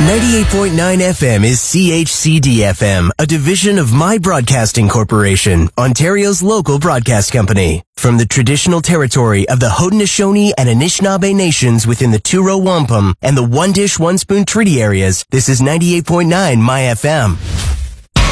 98.9 FM is CHCD FM, a division of My Broadcasting Corporation, Ontario's local broadcast company. From the traditional territory of the Haudenosaunee and Anishinaabe nations within the Two-Row Wampum and the One Dish, One Spoon Treaty areas, this is 98.9 My FM.